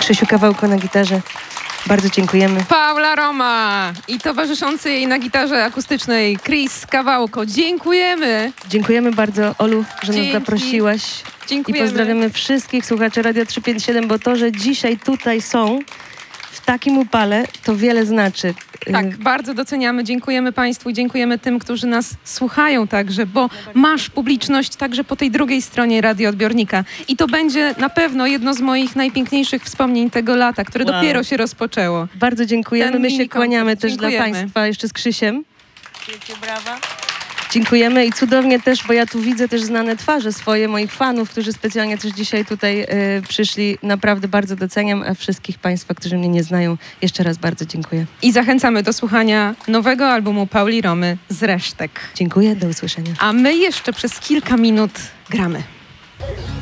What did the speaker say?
Krzysiu Kawałko na gitarze. Bardzo dziękujemy. Paula Roma i towarzyszący jej na gitarze akustycznej Chris Kawałko. Dziękujemy. Dziękujemy bardzo, Olu, że nas Dzięki. zaprosiłaś. Dziękujemy. I pozdrawiamy wszystkich słuchaczy Radia 357, bo to, że dzisiaj tutaj są w takim upale, to wiele znaczy. Tak, bardzo doceniamy. Dziękujemy Państwu i dziękujemy tym, którzy nas słuchają także, bo masz publiczność także po tej drugiej stronie radioodbiornika. I to będzie na pewno jedno z moich najpiękniejszych wspomnień tego lata, które dopiero się rozpoczęło. Bardzo dziękujemy. Ten My się mini kłaniamy koncert. też dla Dziękujemy. Państwa jeszcze z Krzysiem. Wielkie brawa. Dziękujemy i cudownie też, bo ja tu widzę też znane twarze swoje, moich fanów, którzy specjalnie też dzisiaj tutaj przyszli. Naprawdę bardzo doceniam, a wszystkich Państwa, którzy mnie nie znają, jeszcze raz bardzo dziękuję. I zachęcamy do słuchania nowego albumu Pauli Romy z resztek. Dziękuję, do usłyszenia. A my jeszcze przez kilka minut gramy.